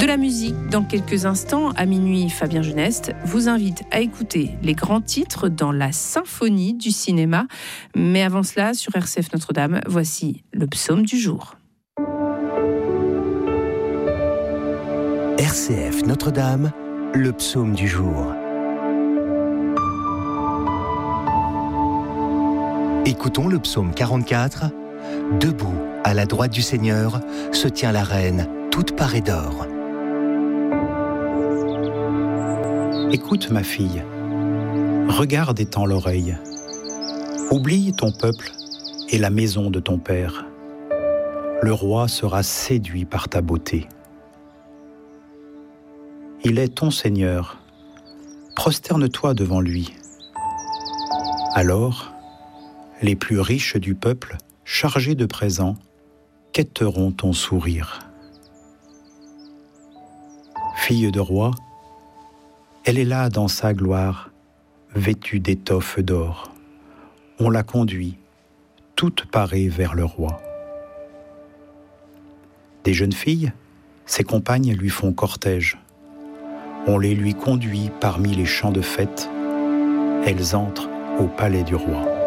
De la musique dans quelques instants. À minuit, Fabien Geneste vous invite à écouter les grands titres dans la symphonie du cinéma. Mais avant cela, sur RCF Notre-Dame, voici le psaume du jour. RCF Notre-Dame, le psaume du jour. Écoutons le psaume 44. Debout, à la droite du Seigneur, se tient la reine, toute parée d'or. Écoute ma fille, regarde et tends l'oreille. Oublie ton peuple et la maison de ton père. Le roi sera séduit par ta beauté. Il est ton Seigneur, prosterne-toi devant lui. Alors, les plus riches du peuple, chargés de présents, quêteront ton sourire. Fille de roi, elle est là dans sa gloire, vêtue d'étoffes d'or. On la conduit, toute parée vers le roi. Des jeunes filles, ses compagnes lui font cortège. On les lui conduit parmi les champs de fête. Elles entrent au palais du roi.